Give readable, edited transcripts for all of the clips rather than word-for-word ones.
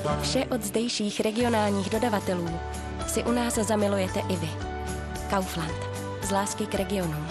Vše od zdejších regionálních dodavatelů si u nás zamilujete i vy. Kaufland. Z lásky k regionům.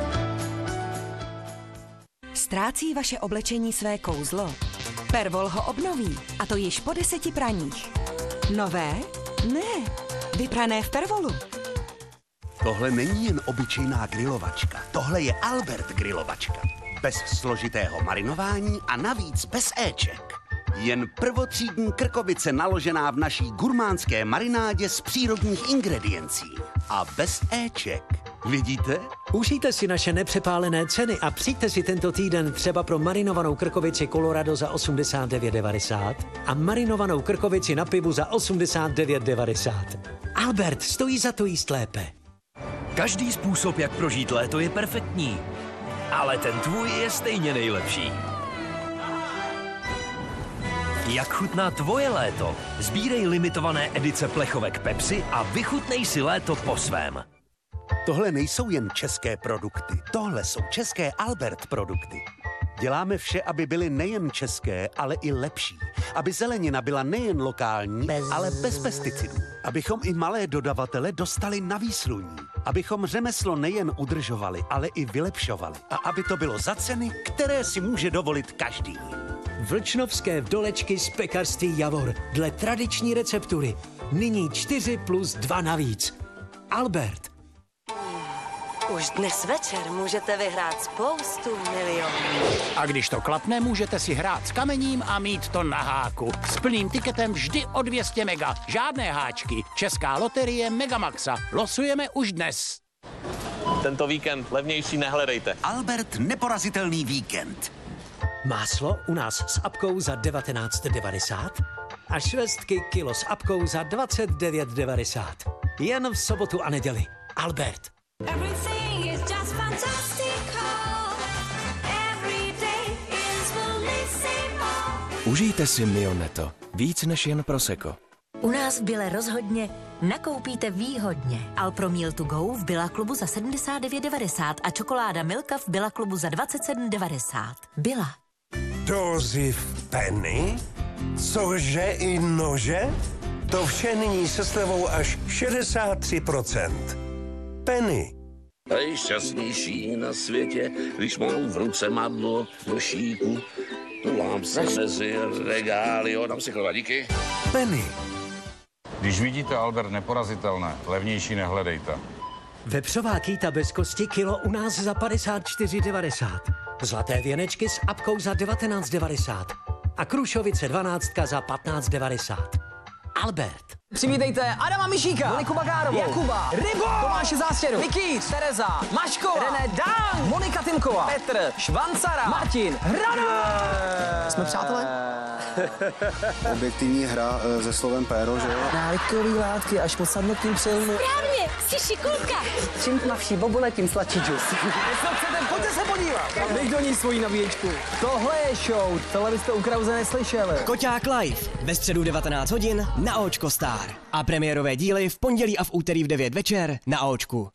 Ztrácí vaše oblečení své kouzlo? Pervol ho obnoví, a to již po 10 praních. Nové? Ne, vyprané v Pervolu. Tohle není jen obyčejná grilovačka. Tohle je Albert grilovačka. Bez složitého marinování a navíc bez éček. Jen prvotřídní krkovice naložená v naší gurmánské marinádě z přírodních ingrediencí. A bez éček. Vidíte? Užijte si naše nepřepálené ceny a přijďte si tento týden třeba pro marinovanou krkovici Colorado za 89,90 a marinovanou krkovici na pivu za 89,90. Albert, stojí za to jíst lépe. Každý způsob, jak prožít léto, je perfektní. Ale ten tvůj je stejně nejlepší. Jak chutná tvoje léto? Sbírej limitované edice plechovek Pepsi a vychutnej si léto po svém. Tohle nejsou jen české produkty, tohle jsou české Albert produkty. Děláme vše, aby byly nejen české, ale i lepší. Aby zelenina byla nejen lokální, ale bez pesticidů. Abychom i malé dodavatele dostali na výsluní. Abychom řemeslo nejen udržovali, ale i vylepšovali. A aby to bylo za ceny, které si může dovolit každý. Vlčnovské vdolečky z pekařství Javor. Dle tradiční receptury. Nyní 4+2 navíc. Albert. Už dnes večer můžete vyhrát spoustu milionů. A když to klapne, můžete si hrát s kamením a mít to na háku. S plným tiketem vždy o 200 mega. Žádné háčky. Česká loterie Megamaxa. Losujeme už dnes. Tento víkend levnější nehledejte. Albert neporazitelný víkend. Máslo u nás s apkou za 19,90 a švestky kilo s apkou za 29,90. Jen v sobotu a neděli. Albert. Užijte si Mioneto. Víc než jen prosecco. U nás v Bille rozhodně nakoupíte výhodně. Alpromil to go v Billa klubu za 79,90 a čokoláda Milka v Billa klubu za 27,90. Billa. Dozy v Penny? Cože i nože? To vše nyní se slevou až 63%. Penny. Nejšťastnější na světě, když mám v ruce madlo do šíku, tulám se mezi regály, dám si chleba, díky. Penny. Když vidíte Albert neporazitelné, levnější nehledejte. Vepřová kýta bez kosti kilo u nás za 54,90. Zlaté věnečky s apkou za 19,90. A krušovice 12 za 15,90. Albert. Přivítejte Adama Mišíka, Moniku Bagárovou, Jakuba, Rybo, Tomáše Zástěru, Vicky, Tereza, Maškova, René Dán, Monika Timková, Petr, Švancara, Martin, Hrana. Jsme přátelé? Objektivní hra se slovem péro, že jo? Návykový látky až po samotným přilnu. Správně, jsi šikulka. Čím tmavší bobule, tím sladší džus. Pojďte se podívat. Dej do ní svoji nabíječku. Tohle je show, tohle byste u Krause neslyšeli. Koťák live ve středu 19 hodin na Očko Star. A premiérové díly v pondělí a v úterý v 9 večer na Očku.